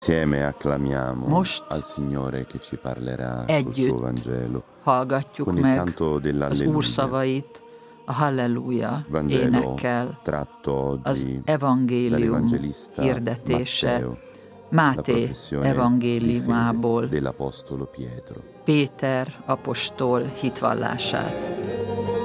Insieme acclamiamo Most al Signore che ci parlerà col suo együtt Vangelo, hallgatjuk con il meg canto az Úr dell'Alleluia. szavait a Halleluja Vangelo énekkel, tratto az oggi evangélium dall'Evangelista hirdetése Matteo, la Máté professione di fede evangéliumából, dell'Apostolo Pietro. Péter apostol hitvallását.